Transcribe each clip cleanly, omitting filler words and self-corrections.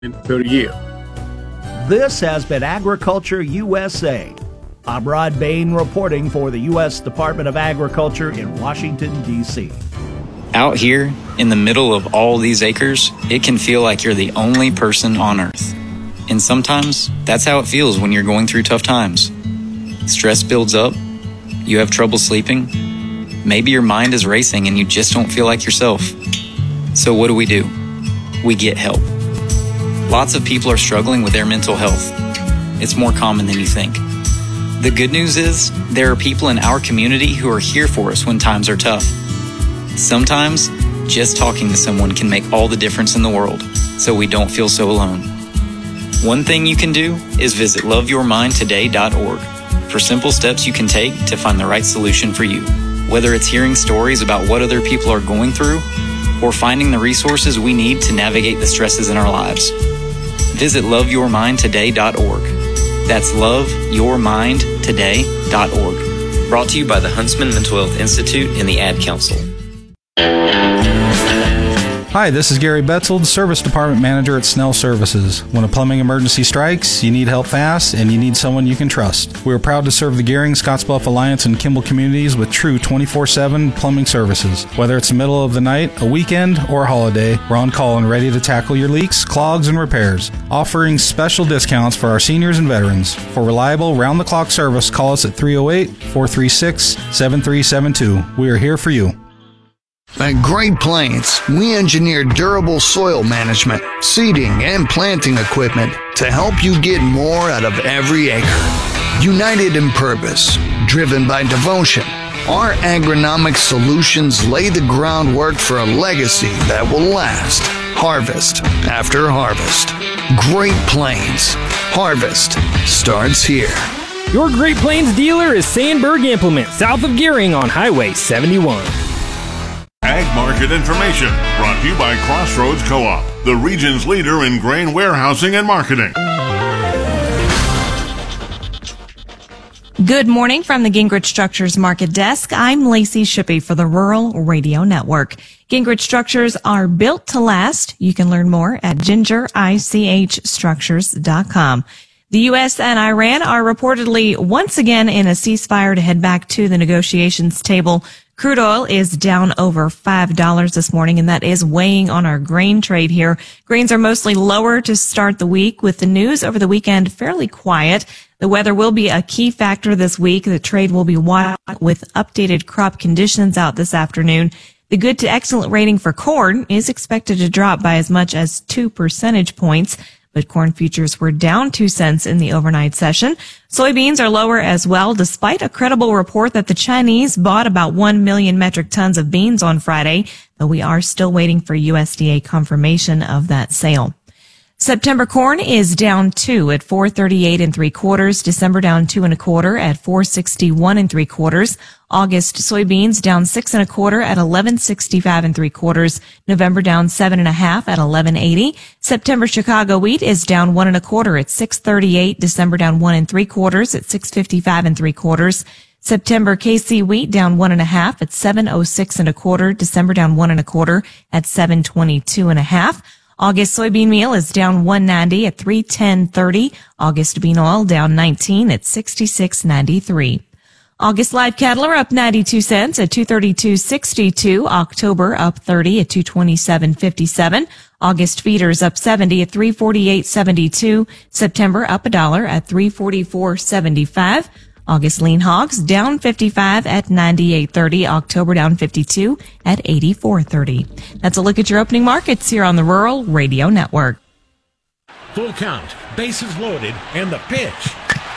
per year. This has been Agriculture USA. I'm Rod Bain reporting for the U.S. Department of Agriculture in Washington, D.C. Out here, in the middle of all these acres, it can feel like you're the only person on Earth. And sometimes, that's how it feels when you're going through tough times. Stress builds up, you have trouble sleeping, maybe your mind is racing and you just don't feel like yourself. So what do? We get help. Lots of people are struggling with their mental health. It's more common than you think. The good news is, there are people in our community who are here for us when times are tough. Sometimes, just talking to someone can make all the difference in the world, so we don't feel so alone. One thing you can do is visit loveyourmindtoday.org for simple steps you can take to find the right solution for you. Whether it's hearing stories about what other people are going through, or finding the resources we need to navigate the stresses in our lives. Visit loveyourmindtoday.org. That's loveyourmindtoday.org. Brought to you by the Huntsman Mental Health Institute and the Ad Council. Hi, this is Gary Betzold, Service Department Manager at Snell Services. When a plumbing emergency strikes, you need help fast, and you need someone you can trust. We are proud to serve the Gehring, Scottsbluff Alliance, and Kimball communities with true 24/7 plumbing services. Whether it's the middle of the night, a weekend, or a holiday, we're on call and ready to tackle your leaks, clogs, and repairs. Offering special discounts for our seniors and veterans. For reliable, round-the-clock service, call us at 308-436-7372. We are here for you. At Great Plains, we engineer durable soil management, seeding, and planting equipment to help you get more out of every acre. United in purpose, driven by devotion, our agronomic solutions lay the groundwork for a legacy that will last, harvest after harvest. Great Plains. Harvest starts here. Your Great Plains dealer is Sandberg Implement, south of Gehring on Highway 71. Ag Market Information, brought to you by Crossroads Co-op, the region's leader in grain warehousing and marketing. Good morning from the Gingrich Structures Market Desk. I'm Lacey Shippey for the Rural Radio Network. Gingrich Structures are built to last. You can learn more at gingerichstructures.com. The U.S. and Iran are reportedly once again in a ceasefire to head back to the negotiations table. Crude oil is down over $5 this morning, and that is weighing on our grain trade here. Grains are mostly lower to start the week, with the news over the weekend fairly quiet. The weather will be a key factor this week. The trade will be wild with updated crop conditions out this afternoon. The good to excellent rating for corn is expected to drop by as much as 2 percentage points. But corn futures were down 2 cents in the overnight session. Soybeans are lower as well, despite a credible report that the Chinese bought about 1 million metric tons of beans on Friday, though we are still waiting for USDA confirmation of that sale. September corn is down 2 at 438 3/4. December down 2 1/4 at 461 3/4. August soybeans down 6 1/4 at 1165 3/4. November down 7 1/2 at 1180. September Chicago wheat is down 1 1/4 at 638. December down 1 3/4 at 655 3/4. September KC wheat down 1 1/2 at 706 1/4. December down 1 1/4 at 722 1/2. August soybean meal is down 190 at 310.30. August bean oil down 19 at 66.93. August live cattle are up 92 cents at 232.62. October up 30 at 227.57. August feeders up 70 at 348.72. September up $1 at 344.75. August lean hogs down 55 at 98.30. October down 52 at 84.30. That's a look at your opening markets here on the Rural Radio Network. Full count, bases loaded, and the pitch.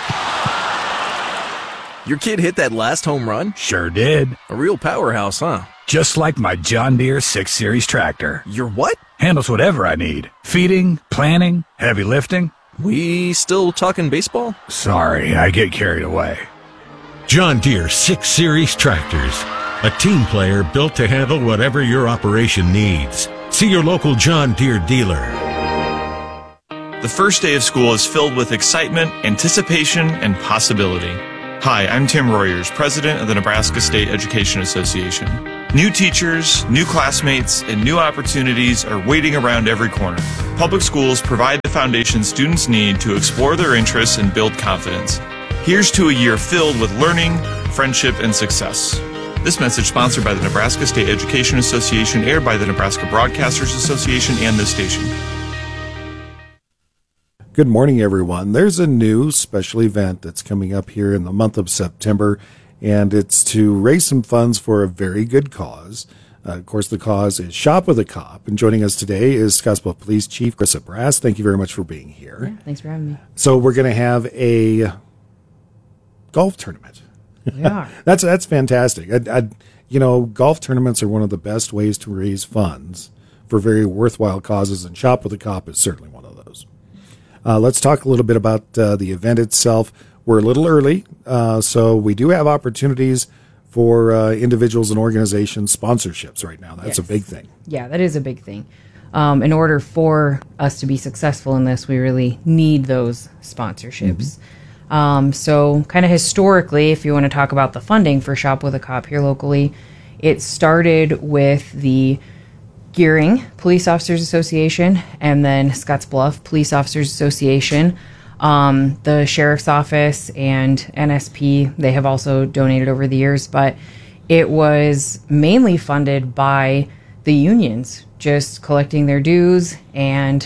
Your kid hit that last home run? Sure did. A real powerhouse, huh? Just like my John Deere 6 Series tractor. Your what? Handles whatever I need. Feeding, planting, heavy lifting. We still talking baseball? Sorry, I get carried away. John Deere 6 Series tractors. A team player built to handle whatever your operation needs. See your local John Deere dealer. The first day of school is filled with excitement, anticipation, and possibility. Hi, I'm Tim Royers, president of the Nebraska State Education Association. New teachers, new classmates, and new opportunities are waiting around every corner. Public schools provide the foundation students need to explore their interests and build confidence. Here's to a year filled with learning, friendship, and success. This message sponsored by the Nebraska State Education Association, aired by the Nebraska Broadcasters Association and this station. Good morning, everyone. There's a new special event that's coming up here in the month of September, and it's to raise some funds for a very good cause. Of course, the cause is Shop with a Cop, and joining us today is Scottsbluff Police Chief Krista Brass. Thank you very much for being here. Yeah, thanks for having me. So we're going to have a golf tournament. We are. That's fantastic. Golf tournaments are one of the best ways to raise funds for very worthwhile causes, and Shop with a Cop is certainly one of those. Let's talk a little bit about the event itself. We're a little early, so we do have opportunities for individuals and organizations sponsorships right now. That's a big thing. Yeah, that is a big thing. In order for us to be successful in this, we really need those sponsorships. So kind of historically, if you want to talk about the funding for Shop with a Cop here locally, it started with the Gearing Police Officers Association and then Scottsbluff Police Officers Association. The Sheriff's Office and NSP, they have also donated over the years, but it was mainly funded by the unions, just collecting their dues and,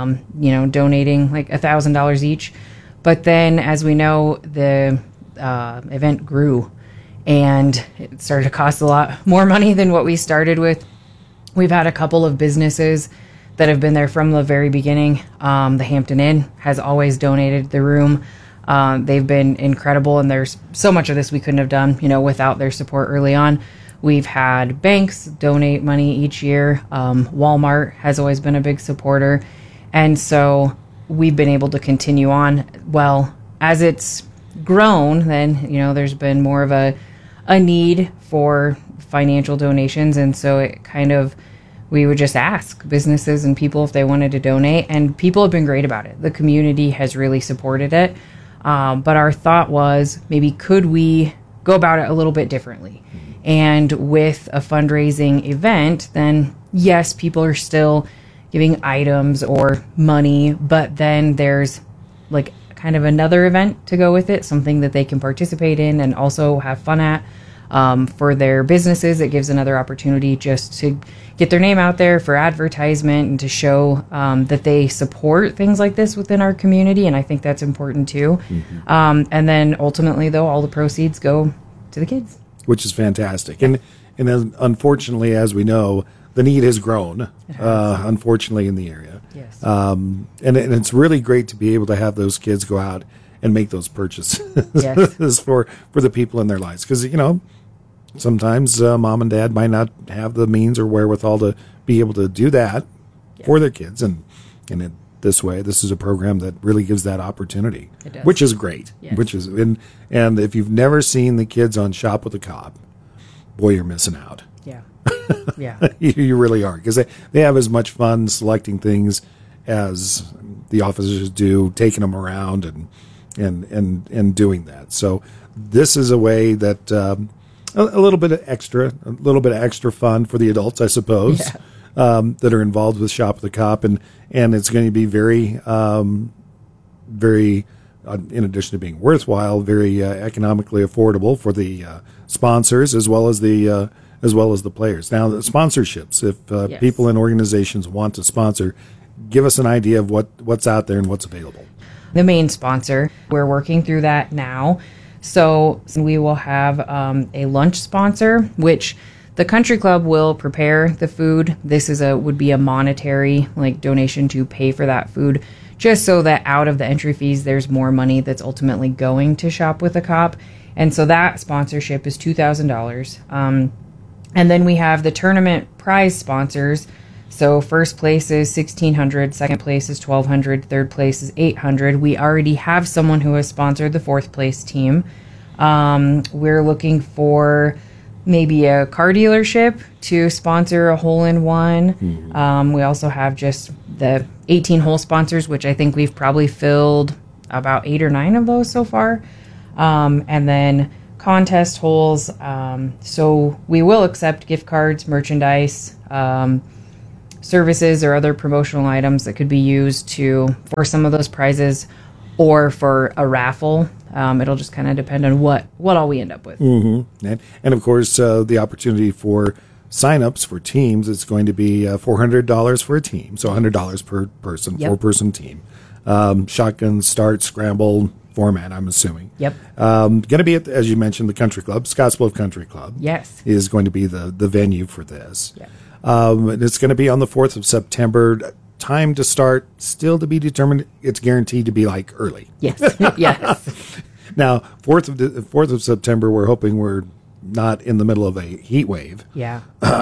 donating like $1,000 each. But then, as we know, the event grew and it started to cost a lot more money than what we started with. We've had a couple of businesses that have been there from the very beginning. The Hampton Inn has always donated the room. They've been incredible, and there's so much of this we couldn't have done, without their support early on. We've had banks donate money each year. Walmart has always been a big supporter. And so we've been able to continue on. Well, as it's grown, then, there's been more of a need for financial donations. And so we would just ask businesses and people if they wanted to donate, and people have been great about it. The community has really supported it. But our thought was, maybe could we go about it a little bit differently? And with a fundraising event, then yes, people are still giving items or money, but then there's like kind of another event to go with it, something that they can participate in and also have fun at. For their businesses, it gives another opportunity just to get their name out there for advertisement and to show that they support things like this within our community, and I think that's important too. And then ultimately, though, all the proceeds go to the kids. Which is fantastic. And unfortunately, as we know, the need has grown, unfortunately, in the area. Yes. And it's really great to be able to have those kids go out and make those purchases for the people in their lives. Because, sometimes mom and dad might not have the means or wherewithal to be able to do that for their kids. And this way, this is a program that really gives that opportunity, which is great. Yes. And if you've never seen the kids on Shop with a Cop, boy, you're missing out. Yeah. Yeah. You really are, because they have as much fun selecting things as the officers do, taking them around and doing that. So this is a way that a little bit of extra fun for the adults, I suppose, that are involved with Shop with a Cop, and it's going to be very, very, in addition to being worthwhile, very economically affordable for the sponsors as well as the players. Now, the sponsorships, if people and organizations want to sponsor, give us an idea of what's out there and what's available. The main sponsor, we're working through that now. So we will have a lunch sponsor, which the country club will prepare the food. This would be a monetary donation to pay for that food, just so that out of the entry fees, there's more money that's ultimately going to Shop with a Cop. And so that sponsorship is $2,000. And then we have the tournament prize sponsors. So first place is $1,600, second place is $1,200, third place is $800. We already have someone who has sponsored the fourth place team. We're looking for maybe a car dealership to sponsor a hole-in-one. We also have just the 18-hole sponsors, which I think we've probably filled about 8 or 9 of those so far. And then contest holes. So we will accept gift cards, merchandise, services, or other promotional items that could be used for some of those prizes, or for a raffle. It'll just kind of depend on what all we end up with. Mm-hmm. And of course, the opportunity for signups for teams is going to be $400 for a team, so $100 per person, Yep. 4-person team. Shotgun, start, scramble format, I'm assuming. Yep. Going to be at, as you mentioned, the Country Club, Scottsbluff Country Club. Yes. Is going to be the venue for this. Yeah. And it's going to be on the 4th of September. Time to start, still to be determined. It's guaranteed to be like early. Yes. Yes. Now, 4th of September, we're hoping we're not in the middle of a heat wave. Yeah.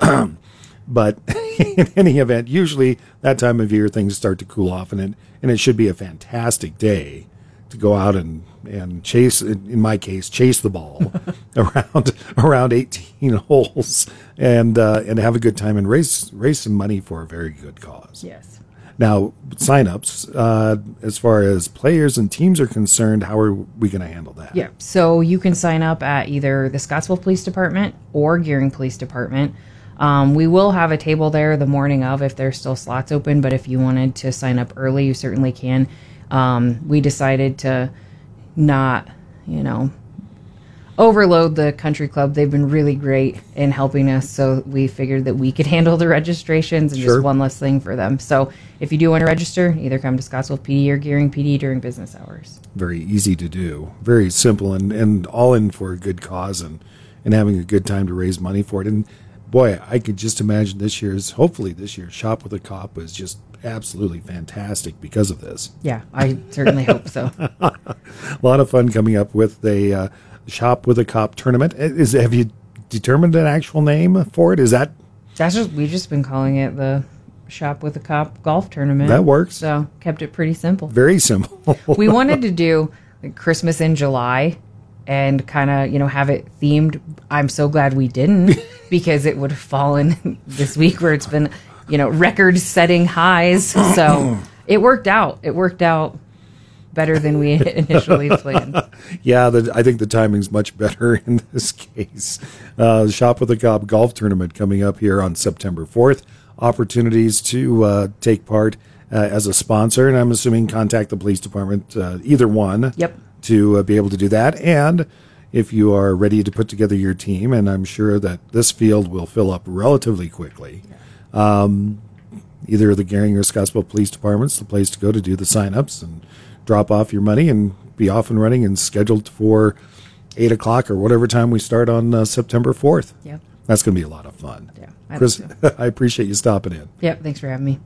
But in any event, usually that time of year things start to cool off, and it should be a fantastic day to go out and chase, in my case, chase the ball around 18 holes and have a good time and raise some money for a very good cause. Yes. Now, signups, as far as players and teams are concerned, how are we going to handle that? Yeah. So you can sign up at either the Scottsville Police Department or Gearing Police Department. We will have a table there the morning of if there's still slots open, but if you wanted to sign up early, you certainly can. We decided to not, overload the country club. They've been really great in helping us, so we figured that we could handle the registrations and just one less thing for them. So if you do want to register, either come to Scottsville PD or Gearing PD during business hours. Very easy to do, very simple, and all in for a good cause and having a good time to raise money for it. And boy, I could just imagine hopefully this year's Shop with a Cop was just absolutely fantastic because of this. Yeah, I certainly hope so. A lot of fun coming up with a Shop with a Cop tournament. Have you determined an actual name for it? We've just been calling it the Shop with a Cop golf tournament. That works. So kept it pretty simple. Very simple. We wanted to do Christmas in July and kind of, have it themed. I'm so glad we didn't, because it would have fallen this week where it's been, record-setting highs. So it worked out. It worked out better than we initially planned. Yeah, I think the timing's much better in this case. Shop with a Cop golf tournament coming up here on September 4th. Opportunities to take part as a sponsor, and I'm assuming contact the police department, either one. Yep. To be able to do that. And if you are ready to put together your team, and I'm sure that this field will fill up relatively quickly, either the Gearing or Scottsville Police Department's the place to go to do the sign-ups and drop off your money and be off and running and scheduled for 8 o'clock or whatever time we start on September 4th. Yep. That's going to be a lot of fun. Yeah, Chris, I appreciate you stopping in. Yep, thanks for having me.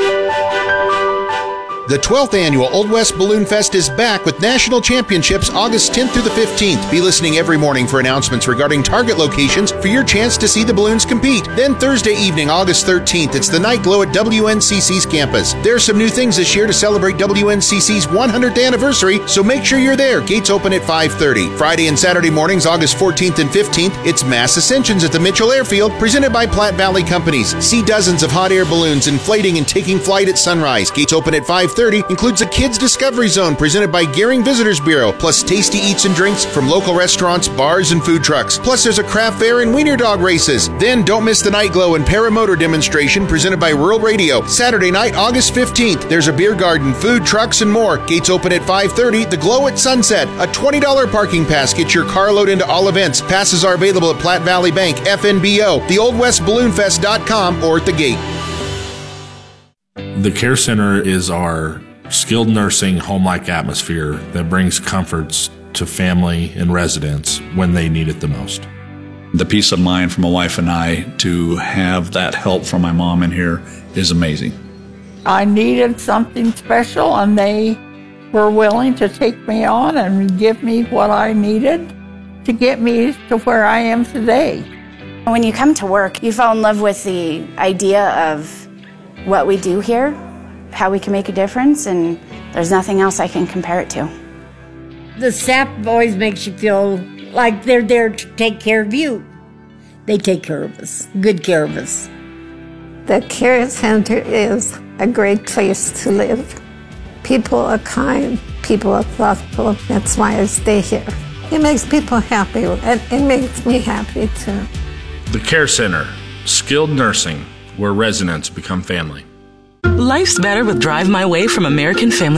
The 12th annual Old West Balloon Fest is back with national championships August 10th through the 15th. Be listening every morning for announcements regarding target locations for your chance to see the balloons compete. Then Thursday evening, August 13th, it's the Night Glow at WNCC's campus. There's some new things this year to celebrate WNCC's 100th anniversary, so make sure you're there. Gates open at 5:30. Friday and Saturday mornings, August 14th and 15th, it's Mass Ascensions at the Mitchell Airfield, presented by Platte Valley Companies. See dozens of hot air balloons inflating and taking flight at sunrise. Gates open at 5:30. Includes a Kids Discovery Zone presented by Gearing Visitors Bureau, plus tasty eats and drinks from local restaurants, bars, and food trucks. Plus, there's a craft fair and wiener dog races. Then, don't miss the Night Glow and Paramotor demonstration presented by Rural Radio. Saturday night, August 15th, there's a beer garden, food trucks, and more. Gates open at 5:30. The Glow at Sunset. A $20 parking pass gets your car load into all events. Passes are available at Platte Valley Bank, FNBO, theoldwestballoonfest.com, or at the gate. The Care Center is our skilled nursing home-like atmosphere that brings comforts to family and residents when they need it the most. The peace of mind for my wife and I to have that help from my mom in here is amazing. I needed something special, and they were willing to take me on and give me what I needed to get me to where I am today. When you come to work, you fall in love with the idea of what we do here, how we can make a difference, and there's nothing else I can compare it to. The staff always makes you feel like they're there to take care of you. They take care of us, good care of us. The Care Center is a great place to live. People are kind, people are thoughtful. That's why I stay here. It makes people happy, and it makes me happy too. The Care Center, skilled nursing, where residents become family. Life's better with Drive My Way from American Family